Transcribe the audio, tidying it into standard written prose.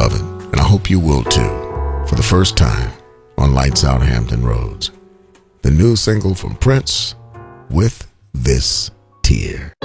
love it, and I hope you will too, for the first time on Lights Out Hampton Roads. The new single from Prince, With This Tear.